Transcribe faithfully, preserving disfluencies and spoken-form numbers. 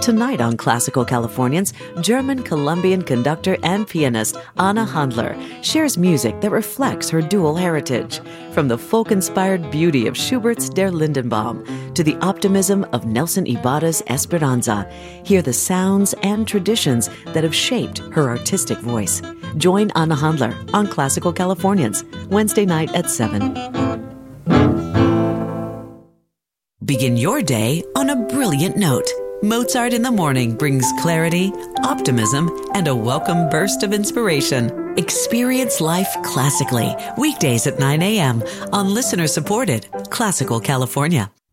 Tonight on Classical Californians, German-Colombian conductor and pianist Anna Handler shares music that reflects her dual heritage. From the folk-inspired beauty of Schubert's Der Lindenbaum to the optimism of Nelson Ibarra's Esperanza, hear the sounds and traditions that have shaped her artistic voice. Join Anna Handler on Classical Californians, Wednesday night at seven. Begin your day on a brilliant note. Mozart in the Morning brings clarity, optimism, and a welcome burst of inspiration. Experience life classically, weekdays at nine a.m. on listener-supported Classical California.